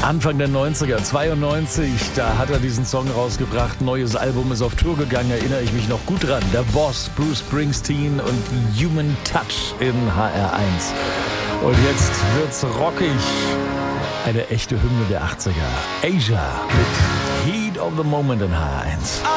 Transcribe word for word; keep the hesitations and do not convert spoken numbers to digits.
Anfang der neunziger, zweiundneunzig, da hat er diesen Song rausgebracht. Neues Album ist auf Tour gegangen, erinnere ich mich noch gut dran. Der Boss, Bruce Springsteen und Human Touch in H R eins. Und jetzt wird's rockig. Eine echte Hymne der achtziger. Asia mit Heat of the Moment in H R eins.